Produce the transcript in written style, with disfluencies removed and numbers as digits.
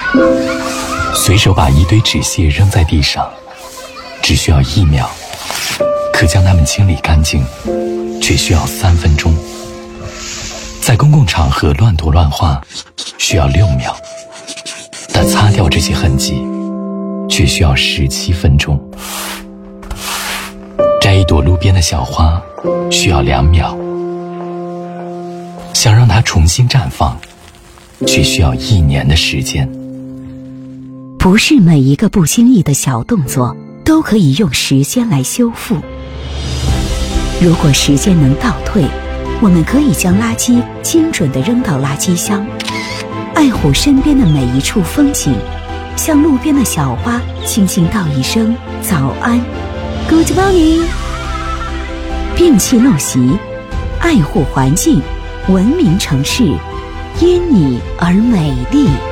随手把一堆纸屑扔在地上，只需要1秒，可将它们清理干净却需要3分钟。在公共场合乱涂乱画需要6秒，但擦掉这些痕迹却需要17分钟。摘一朵路边的小花需要2秒，想让它重新绽放却需要1年的时间。 不是每一个不经意的小动作都可以用时间来修复。如果时间能倒退，我们可以将垃圾精准地扔到垃圾箱，爱护身边的每一处风景，向路边的小花轻轻道一声早安 Good morning。 摒弃陋习，爱护环境，文明城市因你而美丽。